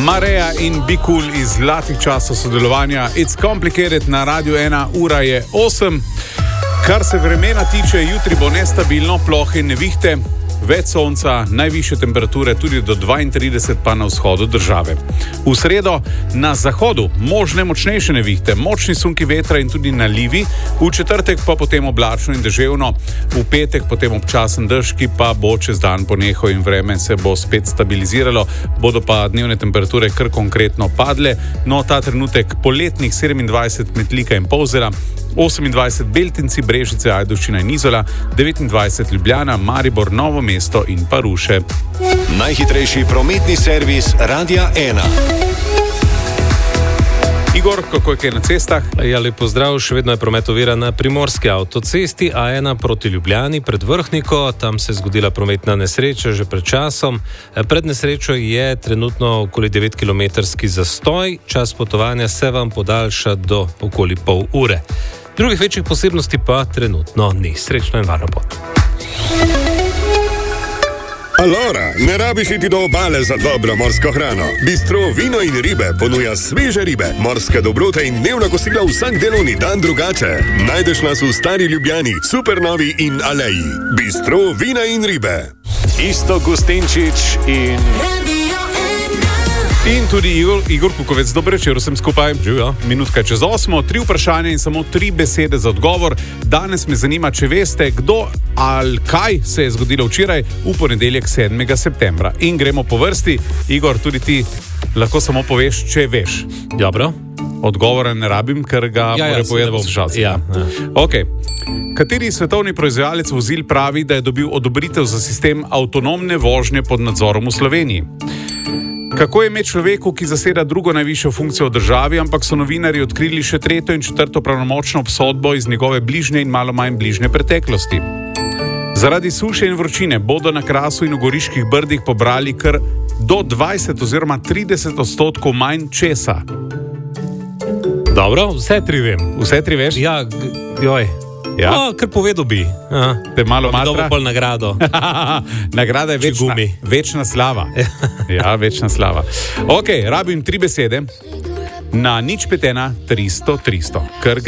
Mareja in Be Cool iz zlatih časov sodelovanja. It's Complicated na Radiu 1, ura je 8. Kar se vremena tiče, jutri bo nestabilno, plohe in nevihte, več sonca, najvišje temperature tudi do 32 pa na vzhodu države. V sredo na zahodu možne močnejše nevihte, močni sunki vetra in tudi nalivi, v četrtek pa potem oblačno in deževno, v petek potem občasen dež, ki pa bo čez dan ponehal in vreme se bo spet stabiliziralo, bodo pa dnevne temperature kar konkretno padle, no ta trenutek poletnih 27 Metlika in Polzela, 28 Beltinci, Brežice, Ajdovščina in Izola, 29 Ljubljana, Maribor, Novo mesto in pa Ruše. Najhitrejši prometni servis Radia 1. Igor, kako je kaj na cestah? Ja, lep pozdrav, še vedno je promet ovira na primorski avtocesti A1 proti Ljubljani pred Vrhniko, tam se je zgodila prometna nesreča že pred časom. Pred nesrečo je trenutno okoli 9-kilometrski zastoj, čas potovanja se vam podaljša do okoli pol ure. Drugih večjih posebnosti pa trenutno ni. Srečno in varno pot. Alora, ne rabiš iti do obale za dobro morsko hrano. Bistro Vino in ribe ponuja sveže ribe, morske dobrote in dnevna kosila vsak delovni dan drugače. Najdeš nas v Stari Ljubljani, Supernovi in Aleji. Bistro Vina in ribe. Isto Gustinčič in... In tudi Igor Kukovec, dober večer, vsem skupaj. Živijo. Minutka čez 8, 3 vprašanja in samo 3 besede za odgovor. Danes me zanima, če veste, kdo ali kaj se je zgodilo včeraj v ponedeljek 7. septembra. In gremo po vrsti. Igor, tudi ti lahko samo poveš, če veš. Dobro. Odgovora ne rabim, ker ga mora povedati poslušalci. Ja. Okay. Kateri svetovni proizvajalec vozil pravi, da je dobil odobritev za sistem avtonomne vožnje pod nadzorom v Sloveniji? Kako je ime človeku, ki zaseda drugo najvišjo funkcijo v državi, ampak so novinarji odkrili še 3. in 4. pravnomočno obsodbo iz njegove bližnje in malo manj bližnje preteklosti? Zaradi suše in vročine bodo na Krasu in v Goriških brdih pobrali kar do 20 oziroma 30% manj česa. Dobro, vse 3 vem. Vse 3 veš? Ja, joj. Ja? Kar povedal bi. Te malo matra? Dobro pol nagrado. Nagrada je večna slava. Ja, večna slava. Ok, rabim 3 besede. Na 051 300 300.